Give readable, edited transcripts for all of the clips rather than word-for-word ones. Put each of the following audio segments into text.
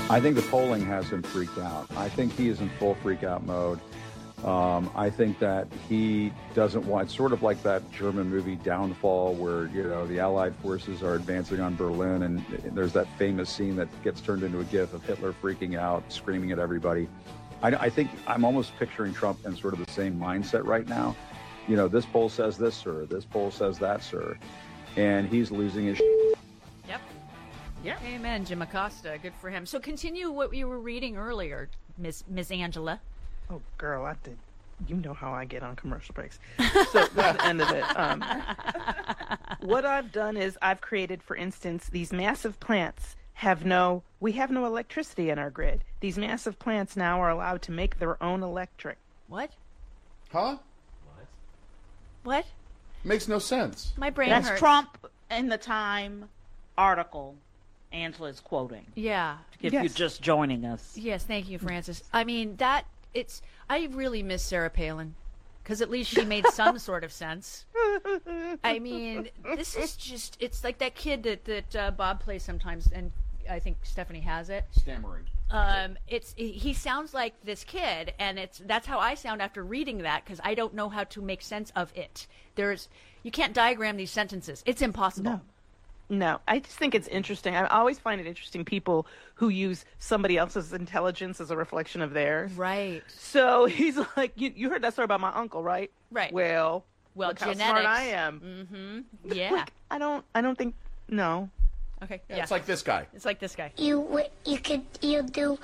I think the polling has him freaked out. I think he is in full freak out mode. I think that he doesn't want, it's sort of like that German movie Downfall where, the Allied forces are advancing on Berlin and there's that famous scene that gets turned into a gif of Hitler freaking out, screaming at everybody. I think I'm almost picturing Trump in sort of the same mindset right now. This poll says this, sir. This poll says that, sir. And he's losing his Yep. Yeah. Amen, Jim Acosta. Good for him. So continue what you were reading earlier, Miss Angela. Oh, girl, I think you know how I get on commercial breaks. So that's the end of it. What I've done is I've created, for instance, these massive plants we have no electricity in our grid. These massive plants now are allowed to make their own electric. What? Huh? What? Makes no sense. My brain That's hurts. Trump in the Time article Angela's quoting. Yeah. If you're just joining us. Yes, thank you, Francis. I mean, I really miss Sarah Palin, because at least she made some sort of sense. I mean, this is just, it's like that kid that Bob plays sometimes, and I think Stephanie has it. Stammering. He sounds like this kid, and that's how I sound after reading that, because I don't know how to make sense of it. You can't diagram these sentences. It's impossible. No, I just think it's interesting. I always find it interesting, people who use somebody else's intelligence as a reflection of theirs. Right. So he's like, you heard that story about my uncle, right? Right. Well, look genetics. how smart I am. Mm-hmm. Yeah. Like, I don't think, no. Okay. Yeah, it's like this guy. It's like this guy. You could do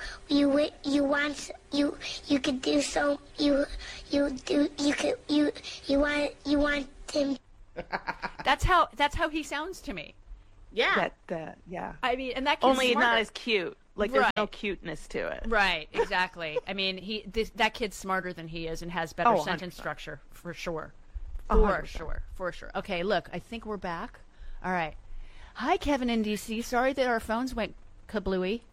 so you want him. That's how he sounds to me. Yeah. Yeah. I mean, and that kid's only smarter. not as cute. Like there's no cuteness to it. Right. Exactly. I mean, that kid's smarter than he is and has better sentence 100%. structure for sure. 100%. For sure. Okay. Look, I think we're back. All right. Hi, Kevin in DC. Sorry that our phones went kablooey.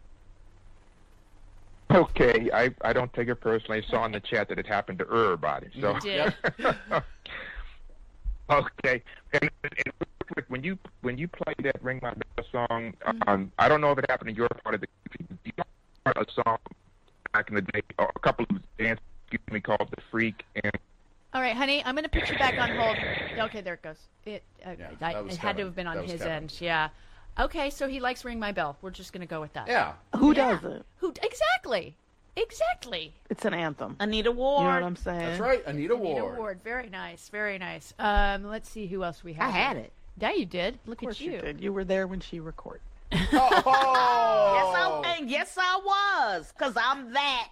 Okay, I don't take it personally. I saw in the chat that it happened to everybody. So. You did. Okay, and when you play that "Ring My Bell" song, I don't know if it happened in your part of the. You heard a song back in the day, or a couple of bands, called "The Freak," and. All right, honey, I'm going to put you back on hold. Okay, there it goes. It had to have been on his end. Yeah. Okay, so he likes "Ring My Bell." We're just going to go with that. Yeah. Who doesn't? Who exactly? Exactly. It's an anthem. Anita Ward. You know what I'm saying? That's right, Anita Ward. Anita Ward. Very nice. Very nice. Let's see who else we have. I had it. Yeah, you did. Look Of course at you. you did. You were there when she recorded. Oh! Yes, I was, because I'm that.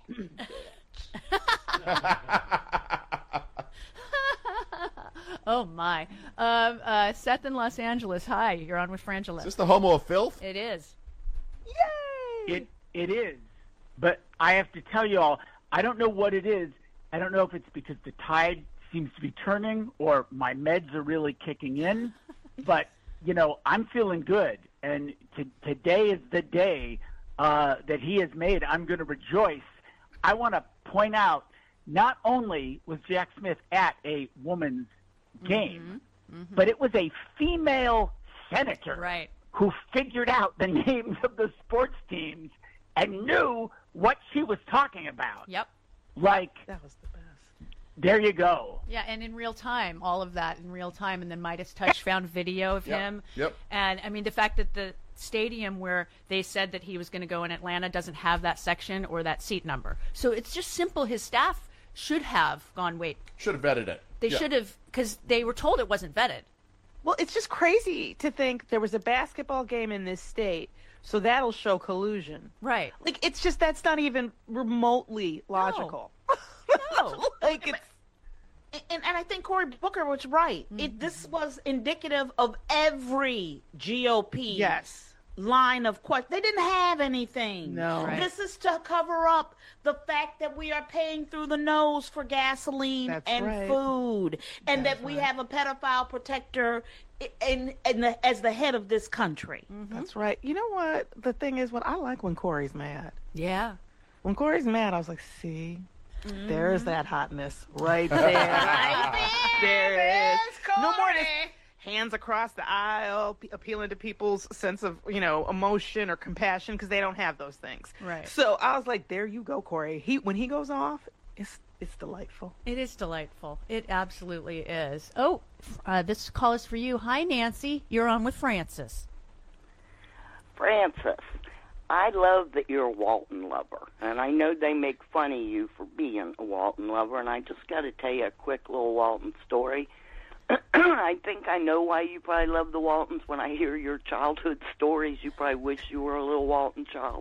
Oh my. Seth in Los Angeles. Hi, you're on with Frangela. Is this the Homo of Filth? It is. Yay! It is. But I have to tell you all, I don't know what it is. I don't know if it's because the tide seems to be turning or my meds are really kicking in. But, I'm feeling good. And today is the day that he has made. I'm going to rejoice. I want to point out, not only was Jack Smith at a woman's game, but it was a female senator who figured out the names of the sports teams and knew what she was talking about. Yep. Like, That was the best. there you go. Yeah, and in real time, all of that in real time. And then Midas Touch found video of him. Yep. And, I mean, the fact that the stadium where they said that he was going to go in Atlanta doesn't have that section or that seat number. So it's just simple. His staff should have gone, wait. Should have vetted it. They should have, because they were told it wasn't vetted. Well, it's just crazy to think there was a basketball game in this state, so that'll show collusion. Right. Like, it's just, that's not even remotely logical. No. Like, it's... And I think Cory Booker was right. This was indicative of every GOP line of question. They didn't have anything. No. Right. This is to cover up the fact that we are paying through the nose for gasoline and food, and that we have a pedophile protector as the head of this country. That's right. You know what? The thing is, I like when Corey's mad. Yeah. When Corey's mad, I was like, see, there's that hotness right there. Right there. There it is. No more of this hands across the aisle, appealing to people's sense of, emotion or compassion, because they don't have those things. Right. So I was like, there you go, Corey. When he goes off, it's delightful. It is delightful. It absolutely is. Oh, this call is for you. Hi, Nancy. You're on with Francis. Francis, I love that you're a Walton lover, and I know they make fun of you for being a Walton lover, and I just got to tell you a quick little Walton story. I think I know why you probably love the Waltons. When I hear your childhood stories, you probably wish you were a little Walton child.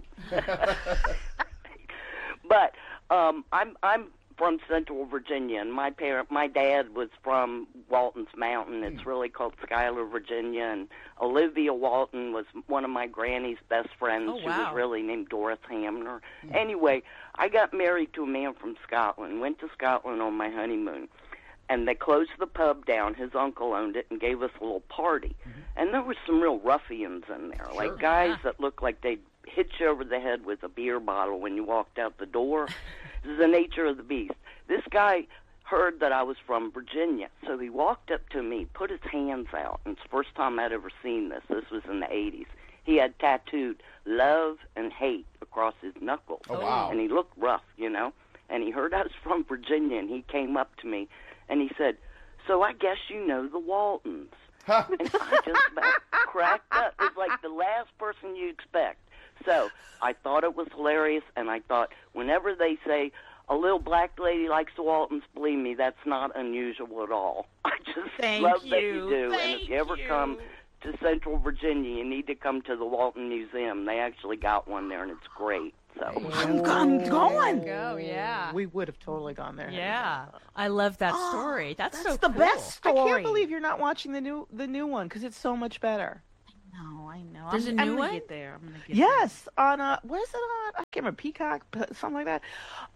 But I'm from Central Virginia, and my dad was from Walton's Mountain. It's really called Schuyler, Virginia, and Olivia Walton was one of my granny's best friends. Oh, She wow. was really named Doris Hamner. Anyway, I got married to a man from Scotland, went to Scotland on my honeymoon, and they closed the pub down. His uncle owned it and gave us a little party. And there were some real ruffians in there, like guys that looked like they'd hit you over the head with a beer bottle when you walked out the door. This is the nature of the beast. This guy heard that I was from Virginia, so he walked up to me, put his hands out, and it's the first time I'd ever seen this. This was in the 80s. He had tattooed love and hate across his knuckles. Oh, wow. And he looked rough, and he heard I was from Virginia, and he came up to me, and he said, "So I guess you know the Waltons." And I just about cracked up. It was like the last person you expect. So I thought it was hilarious, and I thought whenever they say, "A little black lady likes the Waltons," believe me, that's not unusual at all. I just love that you do. And if you ever come to Central Virginia, you need to come to the Walton Museum. They actually got one there, and it's great. So I'm going. Go, yeah. We would have totally gone there. Yeah. I love that story. That's so the cool. best story. I can't believe you're not watching the new one, because it's so much better. No, I know. There's I'm a new gonna one? get there. I'm gonna get Yes, on what is it on? I can't remember, Peacock, something like that.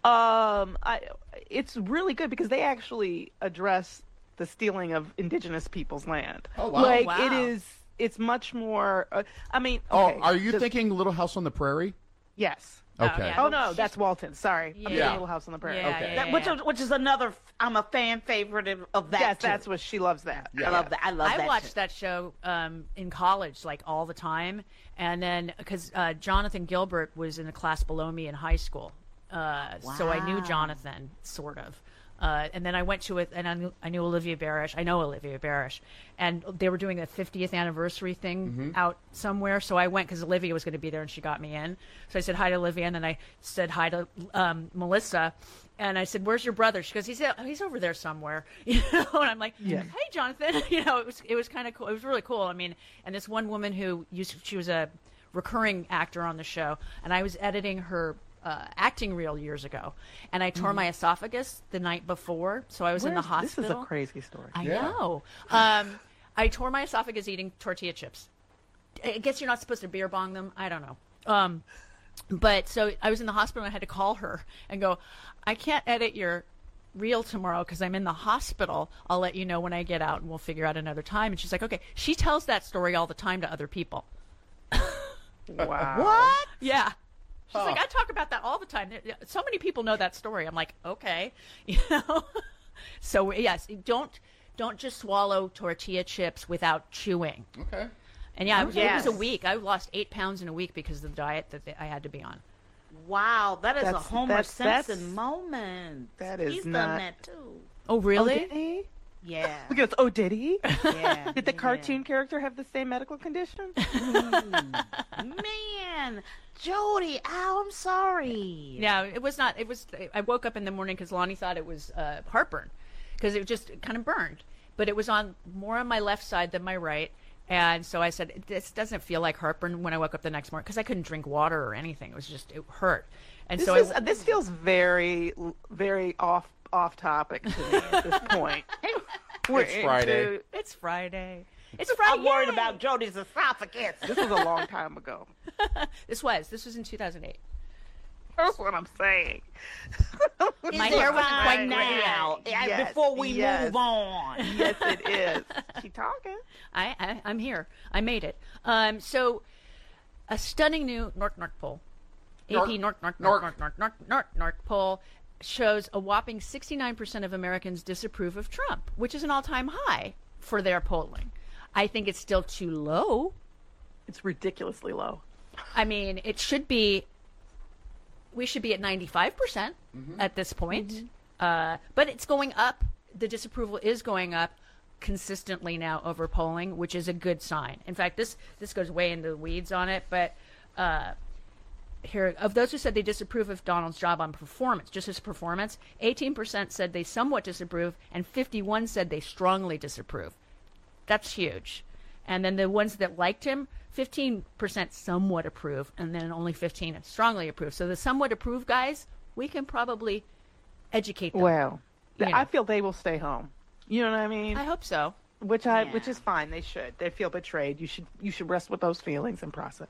It's really good because they actually address the stealing of indigenous people's land. Oh, wow. Like Wow. it's much more. I mean, Oh, okay, are you thinking Little House on the Prairie? Yes. Okay. yeah. Oh no, that's Walton. Sorry, I'm Yeah. thinking Little House on the Prairie. Yeah, Okay. yeah, that. Which is another. I'm a fan favorite of that. Yes, too. that's what she loves. That. I love that. I love that. I watched too. that show in college, like all the time, and then because Jonathan Gilbert was in a class below me in high school, so I knew Jonathan sort of. And then I went to it, and I knew Olivia Barish. I know Olivia Barish, and they were doing a 50th anniversary thing out somewhere. So I went because Olivia was going to be there, and she got me in. So I said hi to Olivia, and then I said hi to Melissa, and I said, "Where's your brother?" She goes, "He's over there somewhere." And I'm like, "Hey, Jonathan." It was kind of cool. It was really cool. I mean, and this one woman she was a recurring actor on the show, and I was editing her acting reel years ago, and I tore my esophagus the night before, so I was in the hospital. This is a crazy story. I know. I tore my esophagus eating tortilla chips. I guess you're not supposed to beer bong them. I don't know. But so I was in the hospital, and I had to call her and go, "I can't edit your reel tomorrow because I'm in the hospital. I'll let you know when I get out, and we'll figure out another time." And she's like, "Okay." She tells that story all the time to other people. Wow. What? Yeah. She's like, "I talk about that all the time. So many people know that story." I'm like, okay. So yes, don't just swallow tortilla chips without chewing. Okay. And yeah, it was Yes. a week. I lost 8 pounds in a week because of the diet that I had to be on. Wow, that is a That's- Homer that's- Simpson moment. that is He's not- done that too. Oh, Oh, really? did he? Yeah. He goes, "Oh, did he?" Yeah. Did the cartoon character have the same medical condition? Man, Jody, ow, I'm sorry. Yeah, it was not. It was. I woke up in the morning because Lonnie thought it was heartburn because it just kind of burned, but it was more on my left side than my right. And so I said, "This doesn't feel like heartburn." When I woke up the next morning, because I couldn't drink water or anything, it hurt. And This feels very, very off topic to me at this point. It's Friday. It's Friday. It's Friday. I'm worried about Jody's esophagus. This was a long time ago. This was in 2008. That's what I'm saying. My Is it hair wasn't fine quite now Yes, before we yes. move on. Yes, it is. She talking? I'm here. I made it. So, a stunning new NORC poll, AP NORC poll shows a whopping 69% of Americans disapprove of Trump, which is an all-time high for their polling. I think it's still too low. It's ridiculously low. I mean, we should be at 95% at this point. But it's going up. The disapproval is going up consistently now over polling, which is a good sign. In fact, this goes way into the weeds on it, but here, of those who said they disapprove of Donald's job on performance, just his performance, 18% said they somewhat disapprove, and 51% said they strongly disapprove. That's huge. And then the ones that liked him, 15% somewhat approve, and then only 15% strongly approve. So the somewhat approve guys, we can probably educate them. Well, I feel they will stay home. You know what I mean? I hope so. Which is fine. They should. They feel betrayed. You should rest with those feelings and process.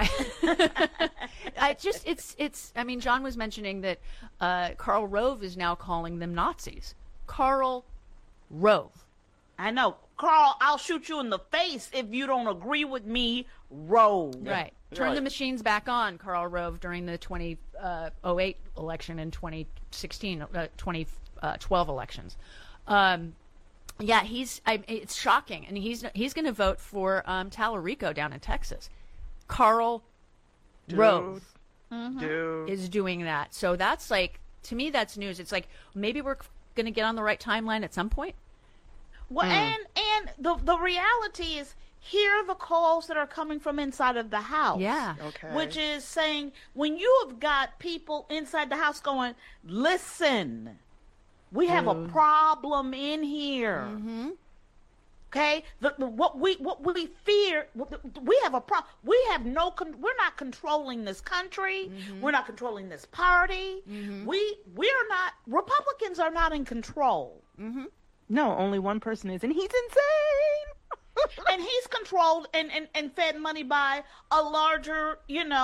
I mean, John was mentioning that Karl Rove is now calling them Nazis. Karl Rove. I know. Carl, I'll shoot you in the face if you don't agree with me, Rove. Right. Turn the machines back on, Karl Rove, during the 2008 election and 2016, 2012 elections. Yeah, it's shocking, and he's going to vote for Tallarico down in Texas. Karl Rove is doing that. So that's like, to me, that's news. It's like maybe we're going to get on the right timeline at some point. Well, and the reality is, here are the calls that are coming from inside of the house. Yeah. Okay. Which is saying, when you have got people inside the house going, listen, we have a problem in here. Mm-hmm. Okay, what we fear, we have a problem. We have we're not controlling this country. Mm-hmm. We're not controlling this party. Mm-hmm. We're not. Republicans are not in control. Mm-hmm. No, only one person is, and he's insane. And he's controlled and fed money by a larger,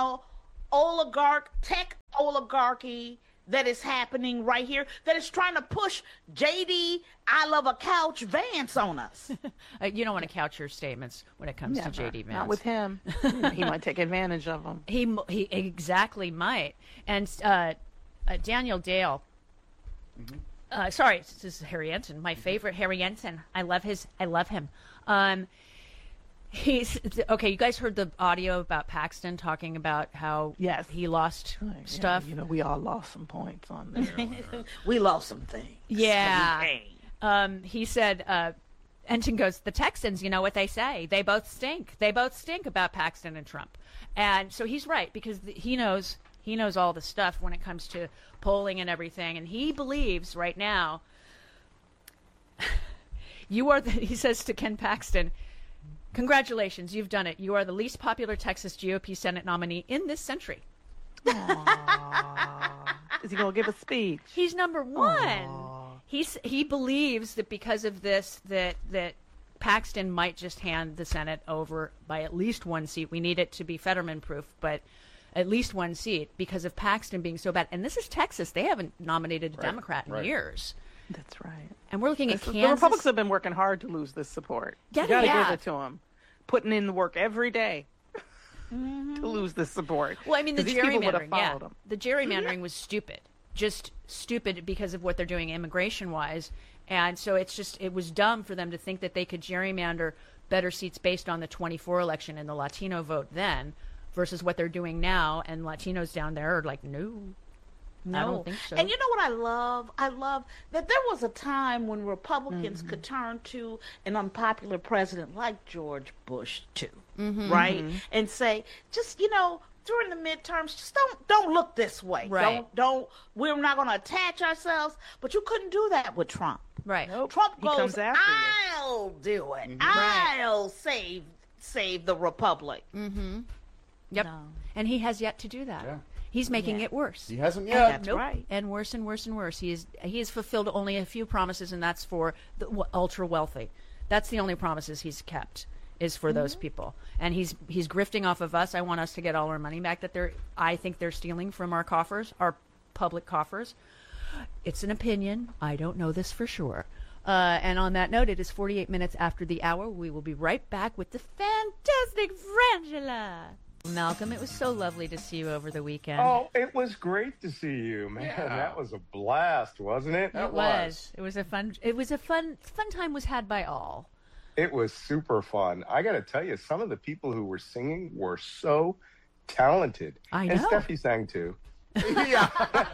tech oligarchy that is happening right here, that is trying to push JD, I love a couch, Vance on us. You don't want to couch your statements when it comes to JD Vance. Not with him. He might take advantage of them. He exactly might. And Daniel Dale, sorry, this is Harry Ensign, my favorite Harry Ensign. I love him. He's okay. You guys heard the audio about Paxton talking about how he lost stuff. Yeah, we all lost some points on there. We lost some things. Yeah. He said, Ensign goes, the Texans, you know what they say. They both stink. They both stink about Paxton and Trump. And so he's right, because he knows all the stuff when it comes to polling and everything. And he believes right now, he says to Ken Paxton, congratulations, you've done it. You are the least popular Texas GOP Senate nominee in this century. Is he going to give a speech? He's number one. He believes that because of this, that Paxton might just hand the Senate over by at least one seat. We need it to be Fetterman-proof, but at least one seat because of Paxton being so bad. And this is Texas. They haven't nominated a Democrat in years. That's right. And we're looking at Kansas. The Republicans have been working hard to lose this support. You got to give it to them. Putting in the work every day to lose this support. Well, I mean, the gerrymandering, the gerrymandering was stupid. Just stupid because of what they're doing immigration-wise. And so it was dumb for them to think that they could gerrymander better seats based on the 24 election and the Latino vote then versus what they're doing now. And Latinos down there are like, no. I don't think so. And you know what I love? I love that there was a time when Republicans could turn to an unpopular president like George Bush too, right? And say, just, during the midterms, just don't look this way. Right. We're not going to attach ourselves. But you couldn't do that with Trump. Right. Nope. Trump goes, comes after I'll do it. I'll save the republic. Yep. No. And he has yet to do that. Yeah. He's making it worse. He hasn't yet. That's right. And worse and worse and worse. He has fulfilled only a few promises, and that's for the ultra wealthy. That's the only promises he's kept is for those people. And he's grifting off of us. I want us to get all our money back that I think they're stealing from our coffers, our public coffers. It's an opinion. I don't know this for sure. And on that note, it is 48 minutes after the hour. We will be right back with the fantastic Frangela. Malcolm, it was so lovely to see you over the weekend. Oh, it was great to see you, man. Yeah. That was a blast, wasn't it? It was. It was a fun time was had by all. It was super fun. I got to tell you, some of the people who were singing were so talented. I know. And Steffi sang too. Yeah.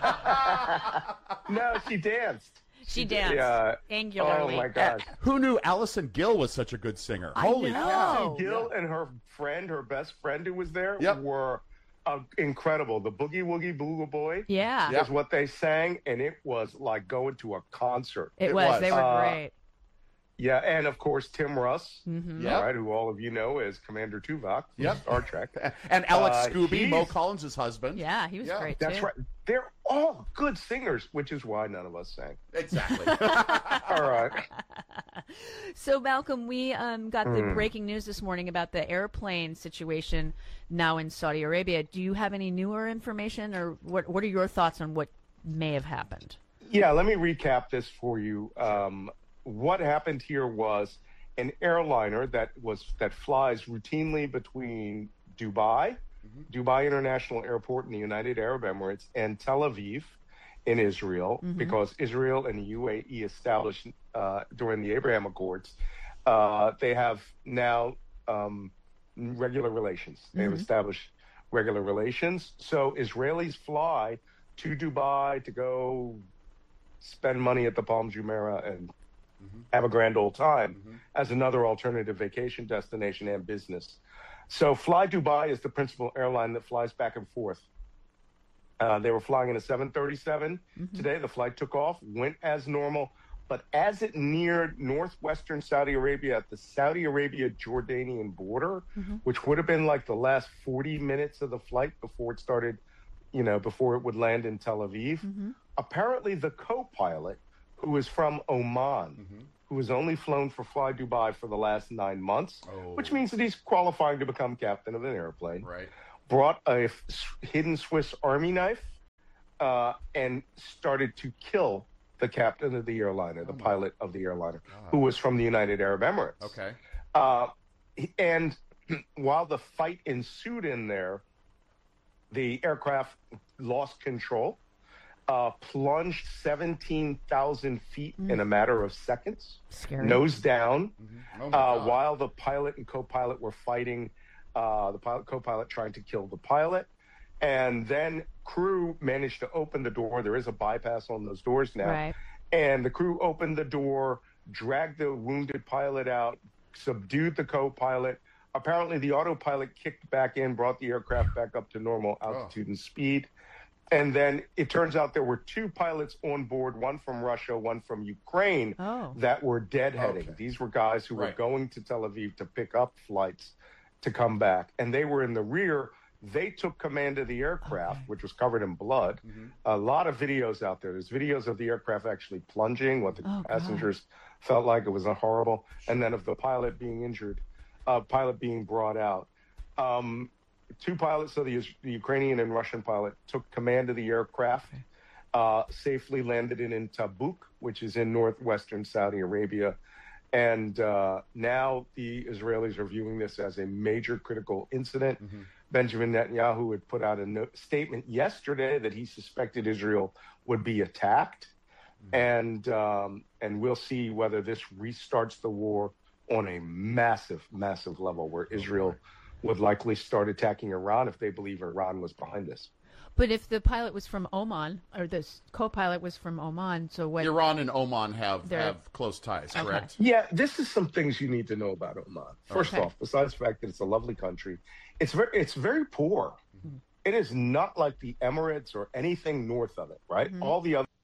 No, she danced. She danced angularly. Oh my gosh! Who knew Allison Gill was such a good singer? Holy cow! Allison Gill and her friend, her best friend who was there, were incredible. The Boogie Woogie Booga Boy, is what they sang, and it was like going to a concert. It was. They were great. Yeah, and of course Tim Russ, all right, who all of you know as Commander Tuvok from Star Trek, and Alex Scooby, Mo Collins' husband. Yeah, he was great. That's right. They're all good singers, which is why none of us sang. Exactly. All right. So Malcolm, we got the breaking news this morning about the airplane situation now in Saudi Arabia. Do you have any newer information, or what are your thoughts on what may have happened? Yeah, let me recap this for you. What happened here was an airliner that flies routinely between Dubai International Airport in the United Arab Emirates, and Tel Aviv in Israel, because Israel and the UAE established during the Abraham Accords, they have now regular relations. They have established regular relations. So Israelis fly to Dubai to go spend money at the Palm Jumeirah and have a grand old time as another alternative vacation destination and business. So Fly Dubai is the principal airline that flies back and forth. They were flying in a 737 today. The flight took off, went as normal, but as it neared northwestern Saudi Arabia at the Saudi Arabia-Jordanian border, which would have been like the last 40 minutes of the flight before it started, before it would land in Tel Aviv, apparently the co-pilot, who is from Oman, who has only flown for Fly Dubai for the last 9 months, which means that he's qualifying to become captain of an airplane, brought a hidden Swiss Army knife and started to kill the captain of the airliner, the pilot of the airliner, who was from the United Arab Emirates. Okay. And while the fight ensued in there, the aircraft lost control. Plunged 17,000 feet in a matter of seconds, nose down, while the pilot and co-pilot were fighting, co-pilot trying to kill the pilot. And then crew managed to open the door. There is a bypass on those doors now. Right. And the crew opened the door, dragged the wounded pilot out, subdued the co-pilot. Apparently the autopilot kicked back in, brought the aircraft back up to normal altitude and speed. And then it turns out there were two pilots on board, one from Russia, one from Ukraine, that were deadheading. Okay. These were guys who were going to Tel Aviv to pick up flights to come back. And they were in the rear. They took command of the aircraft, which was covered in blood. A lot of videos out there. There's videos of the aircraft actually plunging, what the passengers felt like. It was horrible. And then of the pilot being injured, pilot being brought out. Two pilots, so the Ukrainian and Russian pilot, took command of the aircraft, safely landed in Tabuk, which is in northwestern Saudi Arabia. And now the Israelis are viewing this as a major critical incident. Benjamin Netanyahu had put out a statement yesterday that he suspected Israel would be attacked. And we'll see whether this restarts the war on a massive, massive level, where Israel would likely start attacking Iran if they believe Iran was behind this. But if the pilot was from Oman, or the co-pilot was from Oman, so what? Iran and Oman have close ties, correct? Yeah, this is some things you need to know about Oman. First off, besides the fact that it's a lovely country, it's very poor. It is not like the Emirates or anything north of it, right? All the other